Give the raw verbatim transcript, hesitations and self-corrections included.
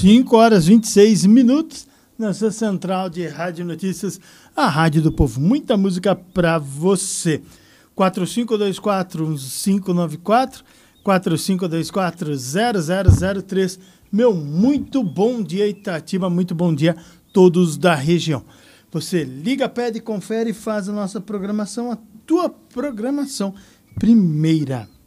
cinco horas e vinte e seis minutos, na sua central de Rádio Notícias, a Rádio do Povo. Muita música para você. quatro cinco dois quatro cinco nove quatro, quatro cinco dois quatro zero zero zero três. Meu muito bom dia, Itatiba, muito bom dia todos da região. Você liga, pede, confere e faz a nossa programação, a tua programação primeira.